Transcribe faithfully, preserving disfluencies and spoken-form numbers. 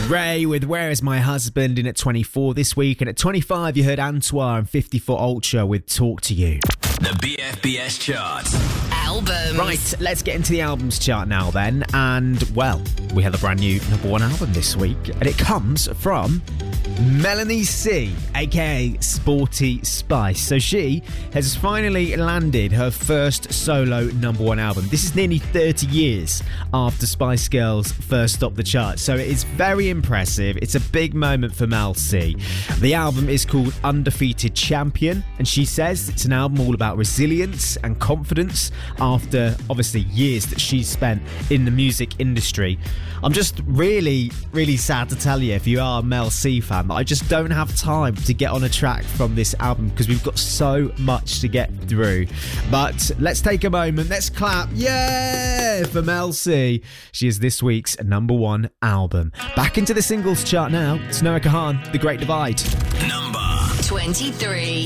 Ray with Where Is My Husband in at twenty-four this week. And at twenty-five, you heard Antoine and fifty-four Ultra with Talk to You. The B F B S chart. Albums. Right, let's get into the albums chart now then. And, well, we have a brand new number one album this week. And it comes from Melanie C, aka Sporty Spice. So she has finally landed her first solo number one album. This is nearly thirty years after Spice Girls first stopped the chart. So it is very impressive. It's a big moment for Mel C. The album is called Undefeated Champion, and she says it's an album all about resilience and confidence after obviously years that she's spent in the music industry. I'm just really, really sad to tell you, if you are a Mel C fan, that I just don't have time to get on a track from this album because we've got so much to get through. But let's take a moment, let's clap, yeah, for Mel C. She is this week's number one album. Back into the singles chart now. It's Noah Kahan, The Great Divide. Number twenty-three.